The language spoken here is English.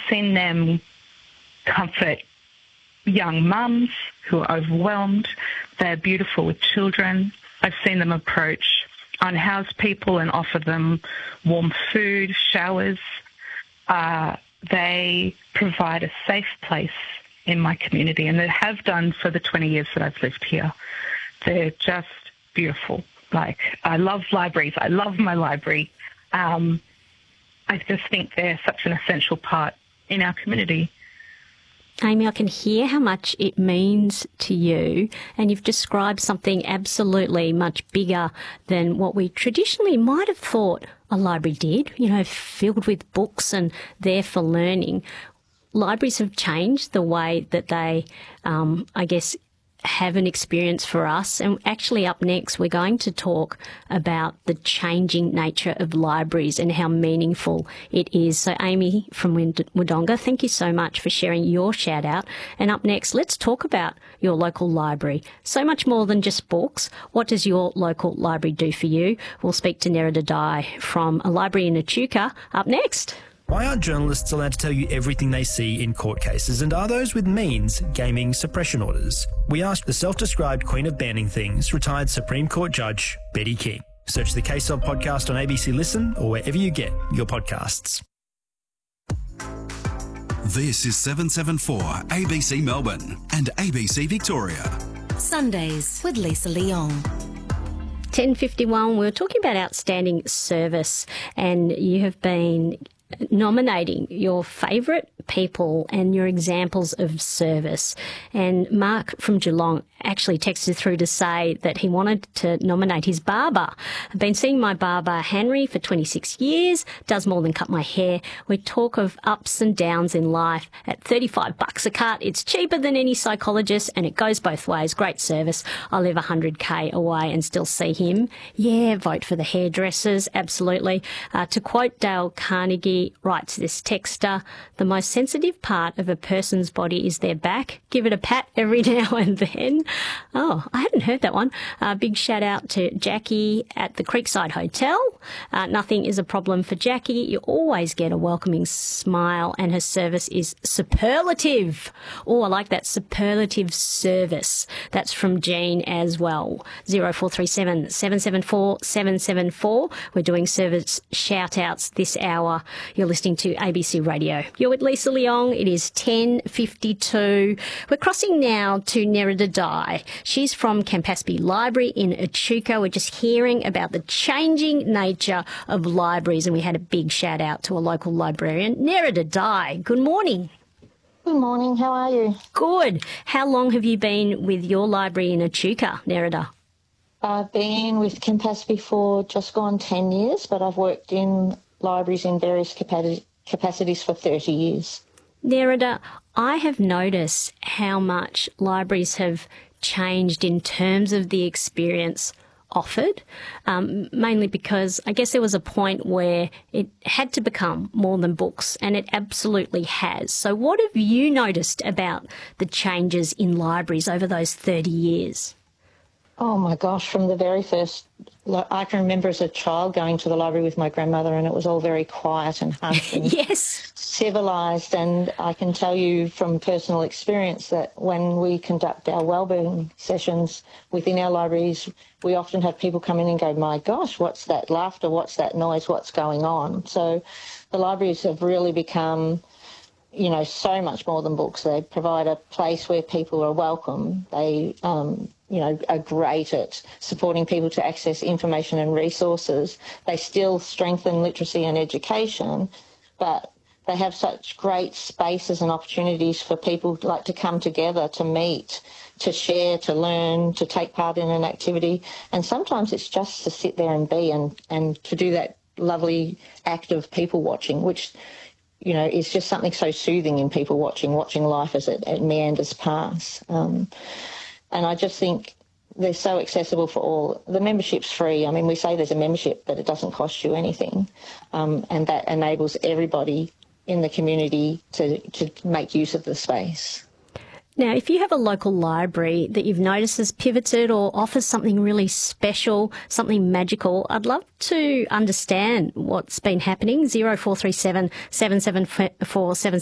seen them comfort young mums who are overwhelmed. They're beautiful with children. I've seen them approach unhoused people and offer them warm food, showers. They provide a safe place in my community, and they have done for the 20 years that I've lived here. They're just beautiful. Like, I love libraries. I love my library. I just think they're such an essential part in our community. Amy, I can hear how much it means to you, and you've described something absolutely much bigger than what we traditionally might have thought a library did, filled with books and there for learning. Libraries have changed the way that they, have an experience for us. And actually up next, we're going to talk about the changing nature of libraries and how meaningful it is. So Amy from Wodonga, thank you so much for sharing your shout out. And up next, let's talk about your local library. So much more than just books. What does your local library do for you? We'll speak to Nerida Dai from a library in Echuca up next. Why aren't journalists allowed to tell you everything they see in court cases, and are those with means gaming suppression orders? We asked the self-described Queen of Banning Things, retired Supreme Court Judge Betty King. Search the Case Of podcast on ABC Listen or wherever you get your podcasts. This is 774 ABC Melbourne and ABC Victoria. Sundays with Lisa Leong. 10:51, we were talking about outstanding service, and you have been nominating your favourite people and your examples of service. And Mark from Geelong actually texted through to say that he wanted to nominate his barber. I've been seeing my barber, Henry, for 26 years, does more than cut my hair. We talk of ups and downs in life. At $35 a cut, it's cheaper than any psychologist, and it goes both ways. Great service. I live 100k away and still see him. Yeah, vote for the hairdressers, absolutely. To quote Dale Carnegie, writes this texter, the most sensitive part of a person's body is their back. Give it a pat every now and then. Oh, I hadn't heard that one. Big shout out to Jackie at the Creekside Hotel. Nothing is a problem for Jackie. You always get a welcoming smile, and her service is superlative. Oh, I like that, superlative service. That's from Jean as well. 0437 774 774. We're doing service shout outs this hour. You're listening to ABC Radio. You're with Lisa Leong. It is 10:52. We're crossing now to Nerida Dai. She's from Campaspe Library in Echuca. We're just hearing about the changing nature of libraries, and we had a big shout out to a local librarian, Nerida Dai. Good morning. Good morning. How are you? Good. How long have you been with your library in Echuca, Nerida? I've been with Campaspe for just gone 10 years, but I've worked in libraries in various capacities for 30 years. Nerida, I have noticed how much libraries have changed in terms of the experience offered, mainly because I guess there was a point where it had to become more than books, and it absolutely has. So what have you noticed about the changes in libraries over those 30 years? Oh, my gosh, from the very first, I can remember as a child going to the library with my grandmother, and it was all very quiet and hush and yes, civilised. And I can tell you from personal experience that when we conduct our wellbeing sessions within our libraries, we often have people come in and go, my gosh, what's that laughter, what's that noise, what's going on? So the libraries have really become, so much more than books. They provide a place where people are welcome. They are great at supporting people to access information and resources. They still strengthen literacy and education, but they have such great spaces and opportunities for people to come together, to meet, to share, to learn, to take part in an activity. And sometimes it's just to sit there and be and to do that lovely act of people watching, which is just something so soothing in people watching life as it meanders past. And I just think they're so accessible for all. The membership's free. I mean, we say there's a membership, but it doesn't cost you anything. And that enables everybody in the community to make use of the space. Now, if you have a local library that you've noticed has pivoted or offers something really special, something magical, I'd love to understand what's been happening. 0437 774